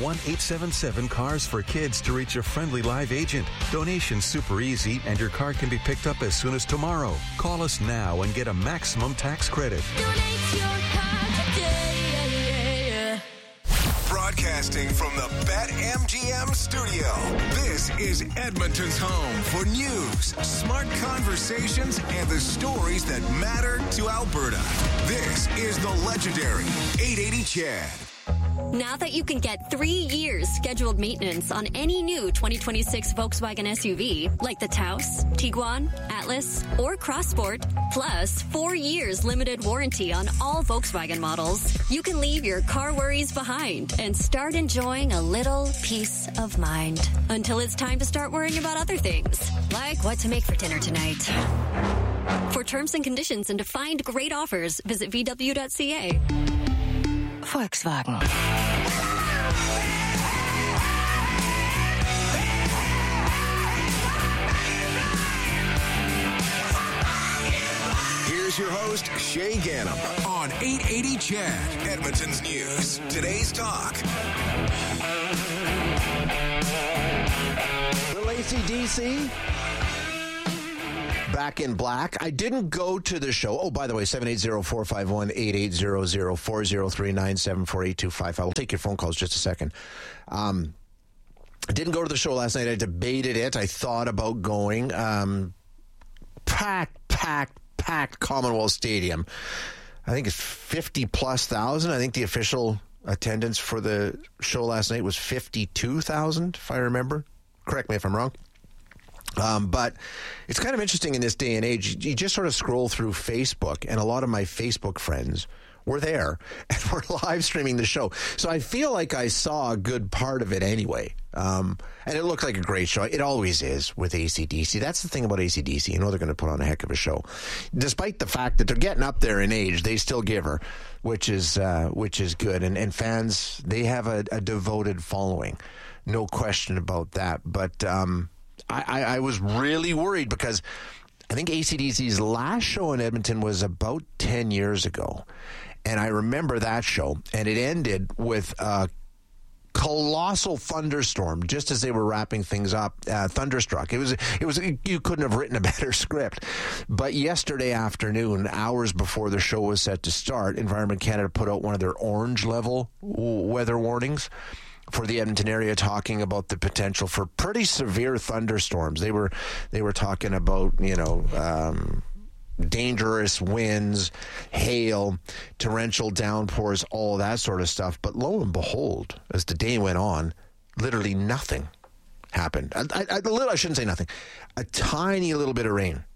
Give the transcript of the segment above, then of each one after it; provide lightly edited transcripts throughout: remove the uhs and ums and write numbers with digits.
1-877-CARS-FOR-KIDS to reach a friendly live agent. Donation's super easy, and your car can be picked up as soon as tomorrow. Call us now and get a maximum tax credit. Donate your car today. Broadcasting from the BetMGM studio, this is Edmonton's home for news, smart conversations, and the stories that matter to Alberta. This is the legendary 880 Chad. Now that you can get 3 years scheduled maintenance on any new 2026 Volkswagen SUV, like the Taos, Tiguan, Atlas, or Crossport, plus 4 years limited warranty on all Volkswagen models, you can leave your car worries behind and start enjoying a little peace of mind. Until it's time to start worrying about other things, like what to make for dinner tonight. For terms and conditions and to find great offers, visit VW.ca. Volkswagen. Here's your host, Shay Gannam, on 880 Chad, Edmonton's News. Today's talk. Little AC/DC. Back in Black. I didn't go to the show. Oh, by the way, 780-451-8800, 403-974-8255. I will take your phone calls just a second. I didn't go to the show last night. I debated it. I thought about going. Packed Commonwealth Stadium. I think it's 50+ thousand. I think the official attendance for the show last night was 52,000, if I remember. Correct me if I'm wrong. But it's kind of interesting in this day and age. You just sort of scroll through Facebook, and a lot of my Facebook friends were there and were live streaming the show. So I feel like I saw a good part of it anyway. And it looked like a great show. It always is with AC/DC. That's the thing about AC/DC. You know they're going to put on a heck of a show. Despite the fact that they're getting up there in age, they still give her, which is good. And fans, they have a devoted following. No question about that. But I was really worried because I think AC/DC's last show in Edmonton was about 10 years ago. And I remember that show, and it ended with a colossal thunderstorm just as they were wrapping things up. Thunderstruck. It was you couldn't have written a better script. But yesterday afternoon, hours before the show was set to start, Environment Canada put out one of their orange level weather warnings for the Edmonton area, talking about the potential for pretty severe thunderstorms. They were talking about, dangerous winds, hail, torrential downpours, all that sort of stuff. But lo and behold, as the day went on, literally nothing happened. I shouldn't say nothing. A tiny little bit of rain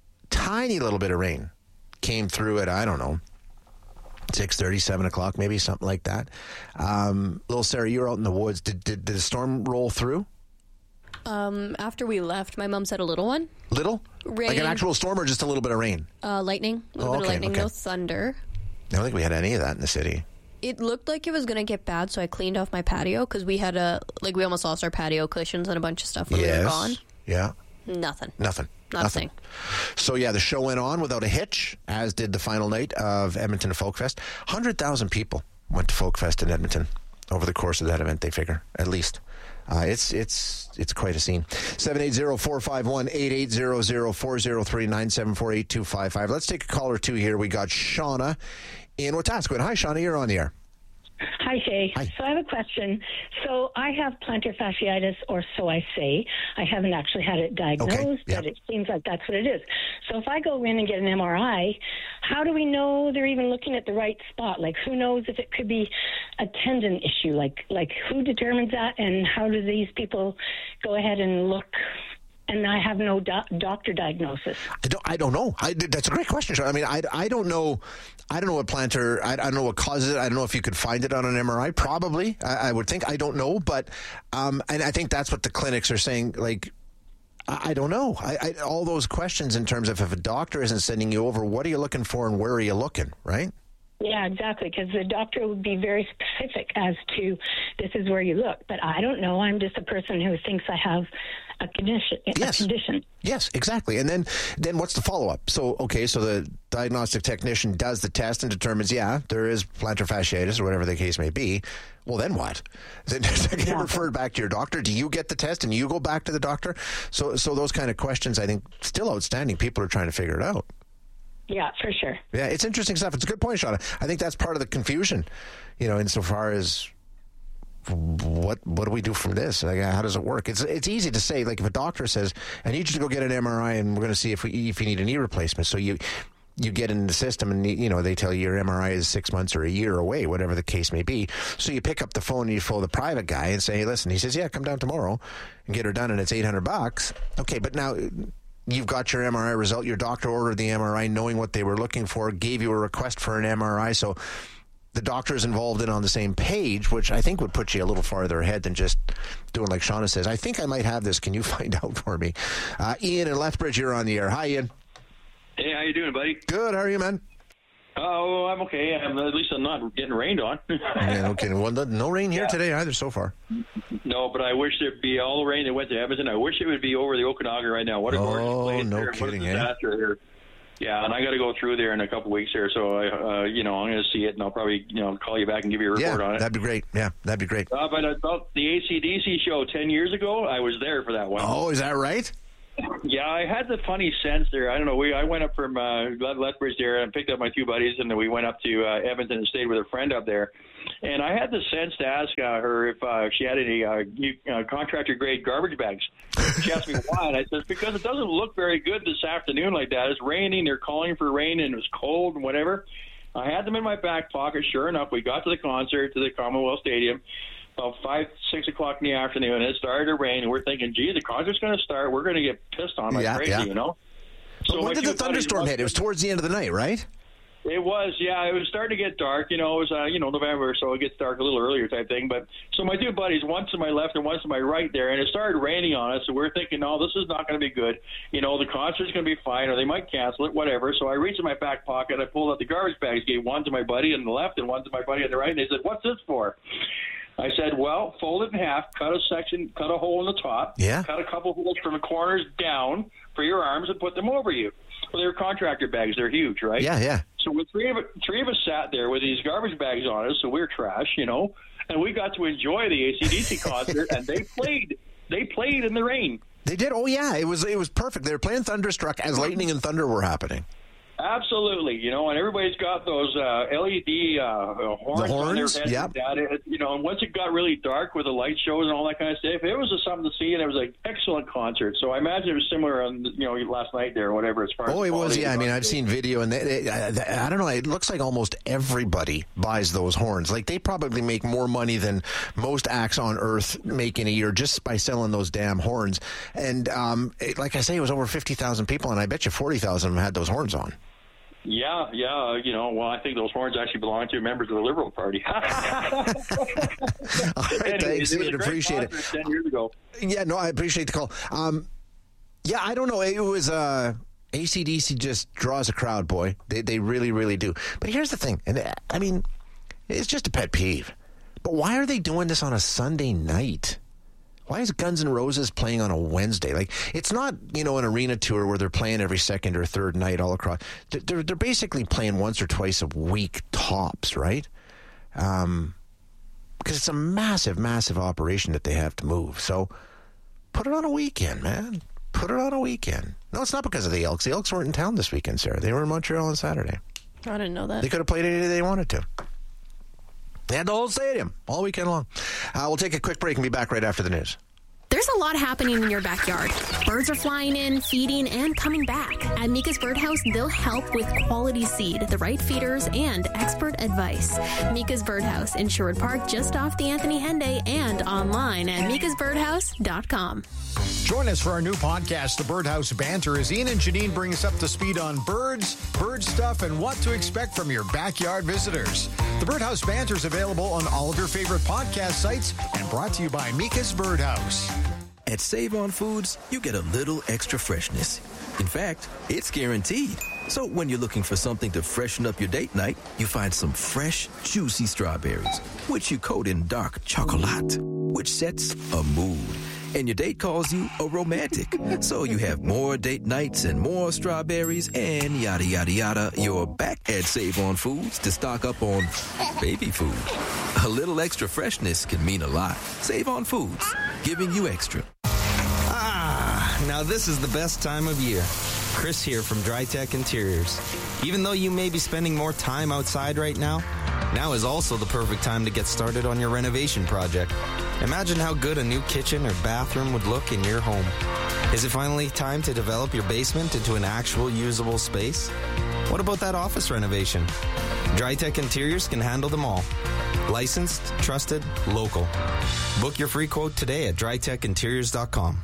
came through at, I don't know, 6:30, 7 o'clock, maybe something like that. Little Sarah, you were out in the woods. Did the storm roll through? After we left, my mom said a little one. Little? Rain. Like an actual storm or just a little bit of rain? Lightning. A little bit of lightning, no thunder. I don't think we had any of that in the city. It looked like it was going to get bad, so I cleaned off my patio because we had we almost lost our patio cushions and a bunch of stuff when we were gone. Yeah. Nothing. Not a thing. So, yeah, the show went on without a hitch, as did the final night of Edmonton Folk Fest. 100,000 people went to Folk Fest in Edmonton over the course of that event, they figure, at least. It's quite a scene. 780-451-8800, 403-974-8255. Let's take a call or two here. We got Shauna in Wetaskiwin. Hi, Shauna. You're on the air. Hi, Shay. Hi. So I have a question. So I have plantar fasciitis, or so I say. I haven't actually had it diagnosed, but it seems like that's what it is. So if I go in and get an MRI, how do we know they're even looking at the right spot? Like, who knows if it could be a tendon issue? Like who determines that, and how do these people go ahead and look? And I have no doctor diagnosis. I don't know. That's a great question, Sean. I mean, I don't know. I don't know what plantar. I don't know what causes it. I don't know if you could find it on an MRI. Probably, I would think. I don't know, but and I think that's what the clinics are saying. Like, I don't know. All those questions in terms of if a doctor isn't sending you over, what are you looking for and where are you looking, right? Yeah, exactly, because the doctor would be very specific as to this is where you look. But I don't know. I'm just a person who thinks I have a condition. Yes, exactly. And then what's the follow-up? So the diagnostic technician does the test and determines, there is plantar fasciitis or whatever the case may be. Well, then what? Then does it get referred back to your doctor? Do you get the test and you go back to the doctor? So those kind of questions, I think, still outstanding. People are trying to figure it out. Yeah, for sure. Yeah, it's interesting stuff. It's a good point, Shauna. I think that's part of the confusion, insofar as what do we do from this? Like, how does it work? It's easy to say, like, if a doctor says, I need you to go get an MRI and we're going to see if you need a knee replacement. So you get in the system and, they tell you your MRI is 6 months or a year away, whatever the case may be. So you pick up the phone and you phone the private guy and say, hey, listen, he says, yeah, come down tomorrow and get her done and it's $800. Okay, but now you've got your MRI result. Your doctor ordered the MRI knowing what they were looking for, gave you a request for an MRI. So the doctor is involved and on the same page, which I think would put you a little farther ahead than just doing like Shauna says. I think I might have this. Can you find out for me? Ian in Lethbridge, you're on the air. Hi, Ian. Hey, how you doing, buddy? Good. How are you, man? Oh, I'm okay. At least I'm not getting rained on. Yeah, okay. Well, no rain here today either so far. No, but I wish there'd be all the rain that went to Edmonton. I wish it would be over the Okanagan right now. What a gorgeous place. No there. kidding, what a disaster here. Yeah, and I got to go through there in a couple of weeks here, so I'm going to see it, and I'll probably call you back and give you a report on it. That'd be great. Yeah, that'd be great. But about the AC/DC show 10 years ago, I was there for that one. Oh, is that right? Yeah, I had the funny sense there. I don't know. I went up from Lethbridge there and picked up my two buddies, and then we went up to Edmonton and stayed with a friend up there. And I had the sense to ask her if she had any contractor-grade garbage bags. She asked me why, and I said, because it doesn't look very good this afternoon like that. It's raining. They're calling for rain, and it was cold and whatever. I had them in my back pocket. Sure enough, we got to the concert, to the Commonwealth Stadium, about 5, 6 o'clock in the afternoon. It started to rain, and we're thinking, gee, the concert's going to start. We're going to get pissed on like crazy, So when did the thunderstorm hit? It was towards the end of the night, right? It was, yeah. It was starting to get dark. It was, November, so it gets dark a little earlier type thing. But so my two buddies, one to my left and one to my right there, and it started raining on us. So we're thinking, no, this is not going to be good. The concert's going to be fine, or they might cancel it, whatever. So I reached in my back pocket, I pulled out the garbage bags, gave one to my buddy on the left and one to my buddy on the right, and they said, "What's this for?" I said, well, fold it in half, cut a hole in the top, cut a couple holes from the corners down for your arms, and put them over you. Well, they're contractor bags. They're huge, right? Yeah. So three of us sat there with these garbage bags on us, so we're trash, and we got to enjoy the AC/DC concert, and they played in the rain. They did? Oh, yeah. It was perfect. They were playing Thunderstruck as lightning and thunder were happening. Absolutely, and everybody's got those LED horns on their heads. Yep. And once it got really dark with the light shows and all that kind of stuff, it was something to see, and it was an excellent concert. So I imagine it was similar on, last night there or whatever. As far as it was, yeah. I mean, I've seen video, and I don't know. It looks like almost everybody buys those horns. Like, they probably make more money than most acts on Earth make in a year just by selling those damn horns. And like I say, it was over 50,000 people, and I bet you 40,000 of them had those horns on. Yeah. Well, I think those horns actually belong to members of the Liberal Party. All right, thanks, Ian. Appreciate it. 10 years ago. Yeah, no, I appreciate the call. I don't know. It was AC/DC just draws a crowd, boy. They really, really do. But here's the thing, and I mean, it's just a pet peeve. But why are they doing this on a Sunday night? Why is Guns N' Roses playing on a Wednesday? Like, it's not, an arena tour where they're playing every second or third night all across. They're basically playing once or twice a week tops, right? Because it's a massive, massive operation that they have to move. So put it on a weekend, man. Put it on a weekend. No, it's not because of the Elks. The Elks weren't in town this weekend, Sarah. They were in Montreal on Saturday. I didn't know that. They could have played any day they wanted to. They had the whole stadium all weekend long. We'll take a quick break and be back right after the news. There's a lot happening in your backyard. Birds are flying in, feeding, and coming back. At Mika's Birdhouse, they'll help with quality seed, the right feeders, and expert advice. Mika's Birdhouse in Sherwood Park, just off the Anthony Henday, and online at mikasbirdhouse.com. Join us for our new podcast, The Birdhouse Banter, as Ian and Janine bring us up to speed on birds, bird stuff, and what to expect from your backyard visitors. The Birdhouse Banter is available on all of your favorite podcast sites and brought to you by Mika's Birdhouse. At Save On Foods, you get a little extra freshness. In fact, it's guaranteed. So when you're looking for something to freshen up your date night, you find some fresh, juicy strawberries, which you coat in dark chocolate, which sets a mood. And your date calls you a romantic. So you have more date nights and more strawberries and yada, yada, yada. You're back at Save On Foods to stock up on baby food. A little extra freshness can mean a lot. Save On Foods, giving you extra. Now this is the best time of year. Chris here from DryTech Interiors. Even though you may be spending more time outside right now is also the perfect time to get started on your renovation project. Imagine how good a new kitchen or bathroom would look in your home. Is it finally time to develop your basement into an actual usable space? What about that office renovation? DryTech Interiors can handle them all. Licensed, trusted, local. Book your free quote today at drytechinteriors.com.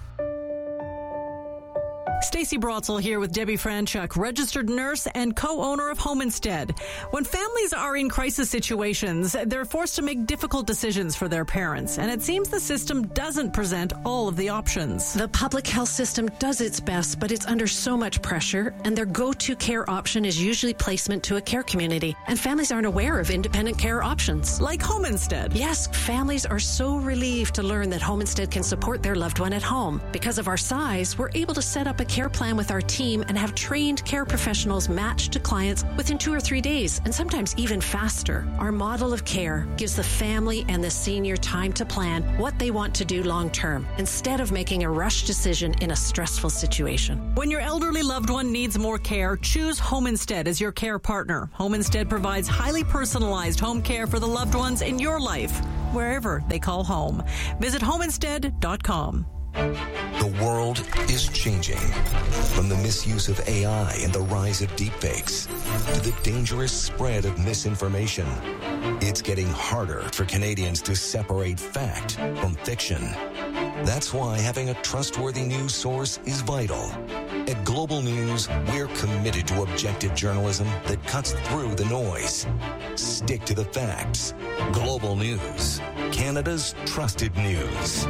Stacey Brotzel here with Debbie Franchuk, registered nurse and co-owner of Home Instead. When families are in crisis situations, they're forced to make difficult decisions for their parents, and it seems the system doesn't present all of the options. The public health system does its best, but it's under so much pressure, and their go-to care option is usually placement to a care community, and families aren't aware of independent care options. Like Home Instead. Yes, families are so relieved to learn that Home Instead can support their loved one at home. Because of our size, we're able to set up a care plan with our team and have trained care professionals matched to clients within 2 or 3 days, and sometimes even faster. Our model of care gives the family and the senior time to plan what they want to do long term, instead of making a rush decision in a stressful situation. When your elderly loved one needs more care, choose Home Instead as your care partner. Home Instead provides highly personalized home care for the loved ones in your life, wherever they call home. Visit homeinstead.com. The world is changing. From the misuse of AI and the rise of deepfakes to the dangerous spread of misinformation, it's getting harder for Canadians to separate fact from fiction. That's why having a trustworthy news source is vital. At Global News, we're committed to objective journalism that cuts through the noise. Stick to the facts. Global News, Canada's trusted news.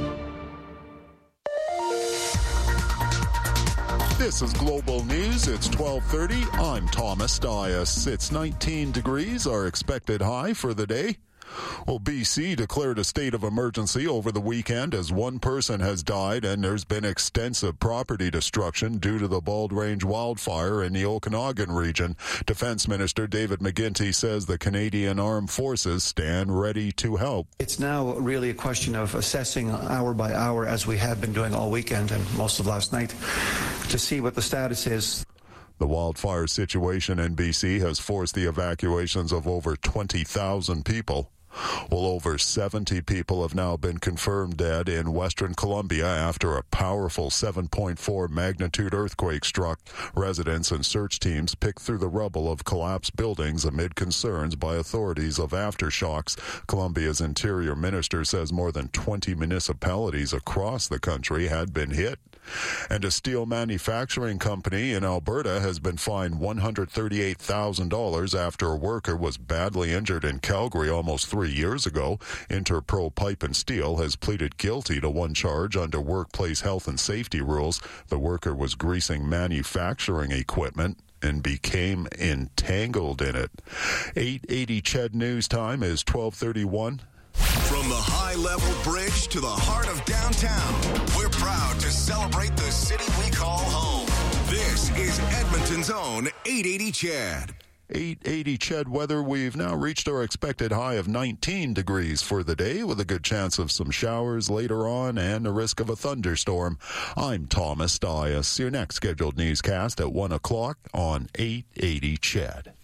This is Global News. It's 12:30. I'm Thomas Dias. It's 19 degrees, our expected high for the day. Well, BC declared a state of emergency over the weekend as one person has died and there's been extensive property destruction due to the Bald Range wildfire in the Okanagan region. Defense Minister David McGuinty says the Canadian Armed Forces stand ready to help. It's now really a question of assessing hour by hour, as we have been doing all weekend and most of last night, to see what the status is. The wildfire situation in BC has forced the evacuations of over 20,000 people. Well, over 70 people have now been confirmed dead in Western Colombia after a powerful 7.4 magnitude earthquake struck. Residents and search teams picked through the rubble of collapsed buildings amid concerns by authorities of aftershocks. Colombia's interior minister says more than 20 municipalities across the country had been hit. And a steel manufacturing company in Alberta has been fined $138,000 after a worker was badly injured in Calgary almost 3 years ago. Interpro Pipe and Steel has pleaded guilty to one charge under workplace health and safety rules. The worker was greasing manufacturing equipment and became entangled in it. 8:80 CHED News Time is 12:31. From the high-level bridge to the heart of downtown, we're proud to celebrate the city we call home. This is Edmonton's own 880 CHED. 8:80 CHED weather. We've now reached our expected high of 19 degrees for the day, with a good chance of some showers later on and a risk of a thunderstorm. I'm Thomas Dias. Your next scheduled newscast at 1 o'clock on 880 CHED.